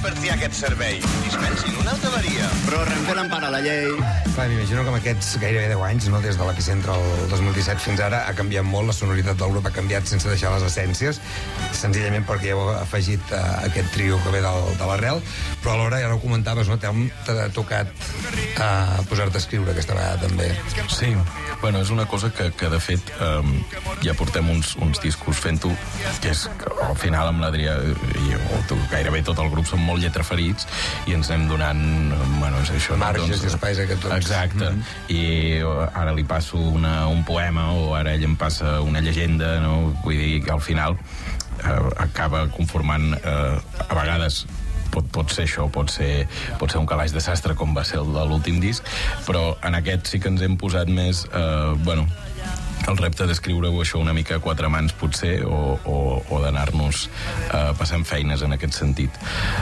impartir aquest servei. Dispensin una altra avaria. Però Renfe l'empara la llei. Clar, m'imagino que amb aquests gairebé 10 anys, no, des de l'epicentre el 2017 fins ara, ha canviat molt, la sonoritat del grup ha canviat sense deixar les essències, senzillament perquè heu afegit aquest trio que ve de l'arrel, però alhora, ja ho comentaves, no, t'ha tocat posar-te a escriure aquesta vegada també. Sí, bueno, és una cosa que de fet ja portem uns discos fent-ho, que és que al final amb l'Adrià i gairebé tot el grup som molt lletraferits i ens anem donant, bueno, és això, marges i espais a tots. Exacte, i ara li passo un poema o ara ell em passa una llegenda, no? Vull dir que al final acaba conformant a vegades pot ser això, pot ser un calaix de sastre com va ser el de l'últim disc, però en aquest sí que ens hem posat més el repte d'escriure-ho això una mica a quatre mans potser o d'anar-nos passant feines en aquest sentit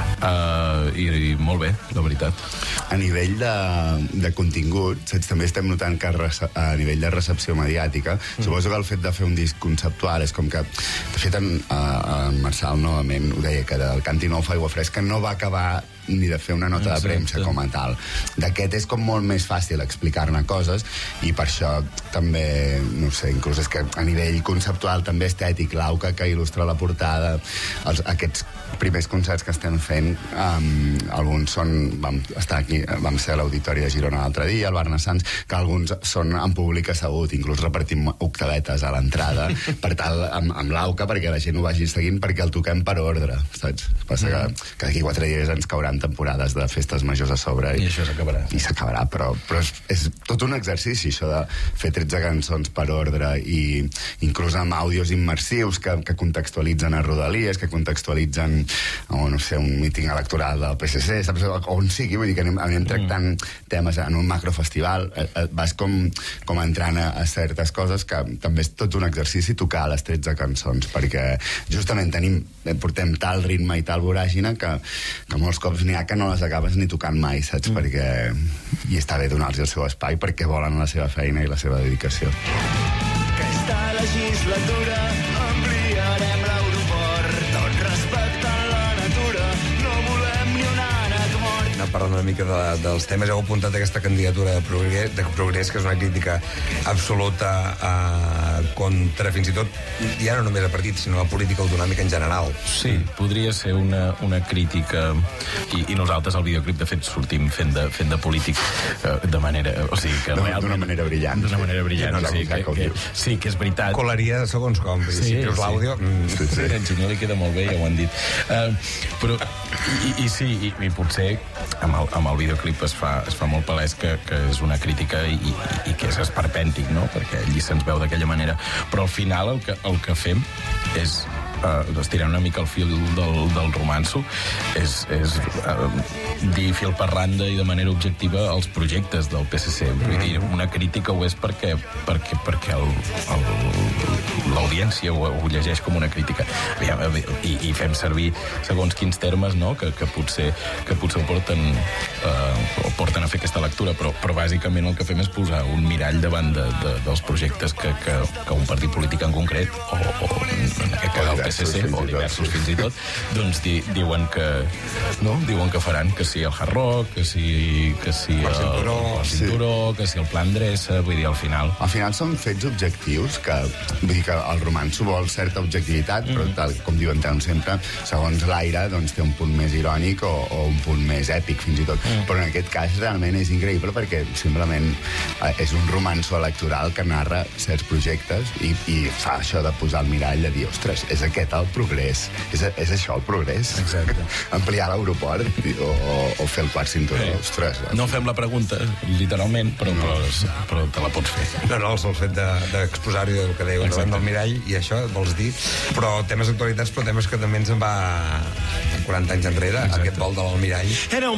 i molt bé, la veritat. A nivell de contingut, saps, també estem notant que a nivell de recepció mediàtica, suposo que el fet de fer un disc conceptual és com que, de fet en Marçal novament ho deia, que del Canti Nou fa aigua fresca no va acabar ni de fer una nota de premsa com a tal. D'aquest és com molt més fàcil explicar-ne coses i per això també, no sé, inclús és que a nivell conceptual, també estètic, l'Auca que il·lustra la portada, aquests primers concerts que estem fent, alguns són, vam ser a l'Auditori de Girona l'altre dia, al Barnassans, que alguns són en públic assegut, inclús repartim octavetes a l'entrada, per tal, amb l'Auca, perquè la gent ho vagi seguint, perquè el toquem per ordre, saps? Passa que d'aquí 4 dies ens cauran temporades de festes majors a sobre i això s'acabarà. I s'acabarà, però és tot un exercici, això de fer 13 cançons per ordre i inclús amb àudios immersius que contextualitzen a Rodalies, que contextualitzen no sé, un míting electoral del PSC, saps? On sigui, vull dir que anem tractant temes en un macrofestival, vas com entrant a certes coses que també és tot un exercici tocar les 13 cançons, perquè justament portem tal ritme i tal voràgina que molts cops n'hi ha que no les acabes ni tocant mai, saps? Perquè i està bé donar-los el seu espai perquè volen la seva feina i la seva dedicació. Aquesta legislatura ampliarem l'aeroport, tot respectant la natura, no volem ni un ànec mort. Anem parlant una mica dels temes. Heu apuntat aquesta candidatura de Progrés, que és una crítica absoluta contra, fins i tot, ja no només a partits, sinó a política autonòmica en general. Sí, podria ser una crítica, i nosaltres al videoclip, de fet, sortim fent de polític de manera... O sigui, que realment... D'una manera brillant. D'una manera brillant, sí, que és veritat. Colaria segons com, si treus l'àudio... Sí, en Genial li queda molt bé, ja ho han dit. Però, i potser amb el videoclip es fa molt palès que és una crítica i que és esperpèntic, no? Perquè allí se'ns veu d'aquella manera. Però al final el que fem és estirar una mica el fil del romanço, és dir fil per randa i de manera objectiva els projectes del PSC. Vull dir, una crítica ho és perquè l'audiència ho llegeix com una crítica. I fem servir segons quins termes, no? que potser ho porten a fer aquesta lectura, però bàsicament el que fem és posar un mirall davant dels projectes que un partit polític en concret, o en aquest cas el PSC, o diversos fins i tot, doncs diuen que faran, que si el Hard Rock, que si el Cinturó, que si el Pla Endreça, vull dir, al final... Al final són fets objectius, vull dir que el romanço vol certa objectivitat, però tal com diuen sempre, segons l'aire, doncs té un punt més irònic o un punt més èpic, fins i tot. Però en aquest cas realment és increïble perquè simplement és un romanço electoral que narra certs projectes i fa això de posar el mirall, de dir, ostres, és aquest el progrés. És això el progrés? Exacte. Ampliar l'aeroport o fer el quart cinturó. Ostres. No fem la pregunta, literalment, però te la pots fer. No, el fet d'exposar-ho del que dèieu davant del mirall, i això vols dir, però temes d'actualitats, però temes que també ens en va 40 anys enrere. Exacte. Aquest vol de l'Almirall.